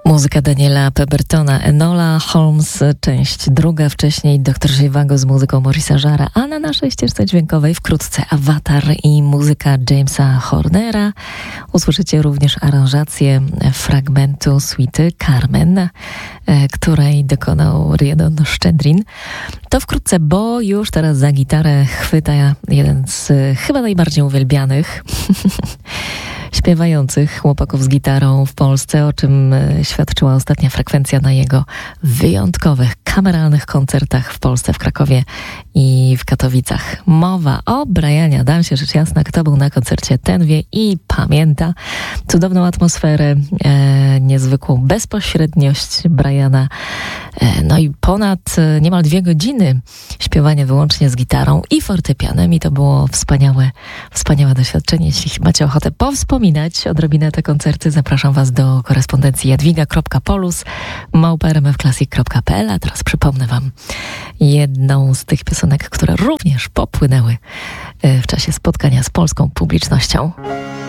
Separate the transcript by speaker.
Speaker 1: Muzyka Daniela Pembertona, Enola Holmes, część druga, wcześniej Dr. Zhivago z muzyką Maurice'a Jarre'a, a na naszej ścieżce dźwiękowej wkrótce Avatar i muzyka Jamesa Hornera. Usłyszycie również aranżację fragmentu suity Carmen, której dokonał Rhiannon Szczedrin. To wkrótce, bo już teraz za gitarę chwyta jeden z chyba najbardziej uwielbianych śpiewających chłopaków z gitarą w Polsce, o czym świadczyła ostatnia frekwencja na jego wyjątkowych, kameralnych koncertach w Polsce, w Krakowie i w Katowicach. Mowa o Brianie Adamsie, rzecz jasna, kto był na koncercie, ten wie i pamięta cudowną atmosferę, niezwykłą bezpośredniość Briana, no i ponad niemal 2 godziny śpiewania wyłącznie z gitarą i fortepianem i to było wspaniałe doświadczenie. Jeśli macie ochotę powspominać odrobinę te koncerty, zapraszam Was do korespondencji jadwiga.polus@rmfclassic.pl. A teraz przypomnę Wam jedną z tych piosenek, które również popłynęły w czasie spotkania z polską publicznością.